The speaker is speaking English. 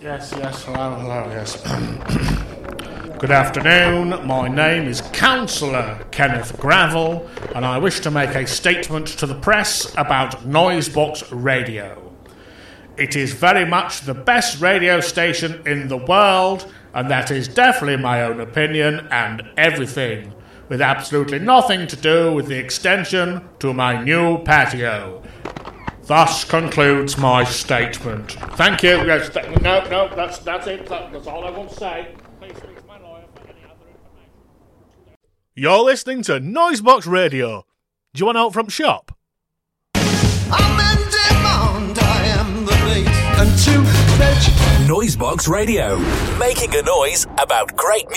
Yes, hello, yes. Good afternoon, my name is Councillor Kenneth Gravel, and I wish to make a statement to the press about Noisebox Radio. It is very much the best radio station in the world, and that is definitely my own opinion and everything, with absolutely nothing to do with the extension to my new patio. Thus concludes my statement. Thank you. Yes, no, that's it. That's all I want to say. Please speak to my lawyer for any other information. You're listening to Noisebox Radio. Do you want help from shop? I'm in demand, I am the beat, and to fetch Noisebox Radio, making a noise about great